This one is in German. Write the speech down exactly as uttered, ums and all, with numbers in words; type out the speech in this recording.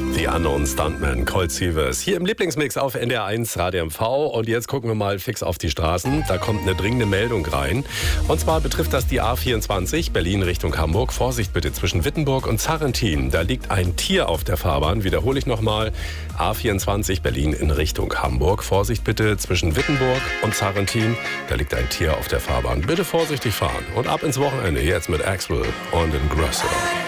The Unknown Stuntman, Colt Sievers. Hier im Lieblingsmix auf N D R eins Radio M V. Und jetzt gucken wir mal fix auf die Straßen. Da kommt eine dringende Meldung rein. Und zwar betrifft das die A vierundzwanzig, Berlin Richtung Hamburg. Vorsicht bitte zwischen Wittenburg und Zarrentin. Da liegt ein Tier auf der Fahrbahn. Wiederhole ich nochmal. A vierundzwanzig, Berlin in Richtung Hamburg. Vorsicht bitte zwischen Wittenburg und Zarrentin. Da liegt ein Tier auf der Fahrbahn. Bitte vorsichtig fahren. Und ab ins Wochenende. Jetzt mit Axwell und Ingrosso.